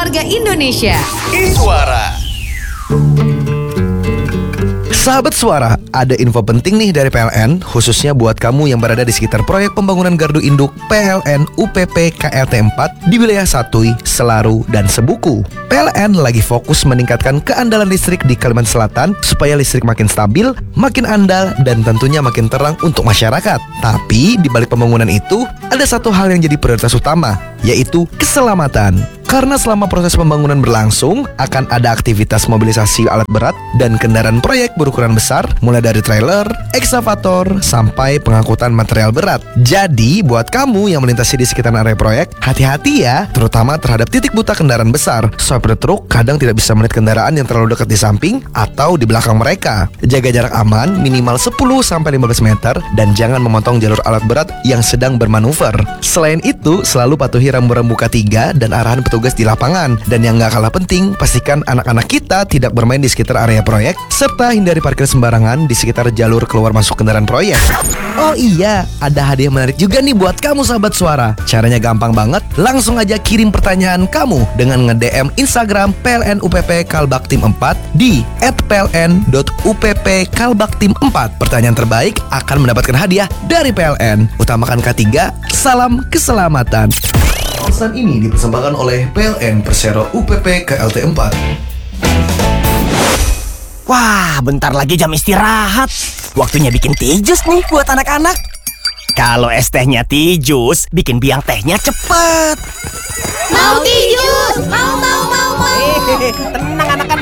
keluarga Indonesia. Suara. Sahabat Suara, ada info penting nih dari PLN, khususnya buat kamu yang berada di sekitar proyek pembangunan gardu induk PLN UPP KLT 4 di wilayah Satui, Selaru, dan Sebuku. PLN lagi fokus meningkatkan keandalan listrik di Kalimantan Selatan supaya listrik makin stabil, makin andal, dan tentunya makin terang untuk masyarakat. Tapi di balik pembangunan itu, ada satu hal yang jadi prioritas utama, yaitu keselamatan. Karena selama proses pembangunan berlangsung, akan ada aktivitas mobilisasi alat berat dan kendaraan proyek berukuran besar, mulai dari trailer, ekskavator, sampai pengangkutan material berat. Jadi, buat kamu yang melintasi di sekitar area proyek, hati-hati ya, terutama terhadap titik buta kendaraan besar. Sopir truk kadang tidak bisa melihat kendaraan yang terlalu dekat di samping atau di belakang mereka. Jaga jarak aman minimal 10-15 meter dan jangan memotong jalur alat berat yang sedang bermanuver. Selain itu, selalu patuhi rambu-rambu K3 dan arahan petugas di lapangan. Dan yang gak kalah penting, pastikan anak-anak kita tidak bermain di sekitar area proyek, serta hindari parkir sembarangan di sekitar jalur keluar masuk kendaraan proyek. Oh iya, ada hadiah menarik juga nih buat kamu sahabat Suara. Caranya gampang banget, langsung aja kirim pertanyaan kamu dengan nge-DM Instagram PLN UPP Kalbaktim 4 di @pln.uppkalbaktim4. Pertanyaan terbaik akan mendapatkan hadiah dari PLN. Utamakan K3, salam keselamatan. Pesan ini dipersembahkan oleh PLN Persero UPP KLT 4. Wah, bentar lagi jam istirahat. Waktunya bikin teh jus nih buat anak-anak. Kalau es tehnya teh jus, bikin biang tehnya cepet. Mau teh jus, mau. Tenang anak-anak.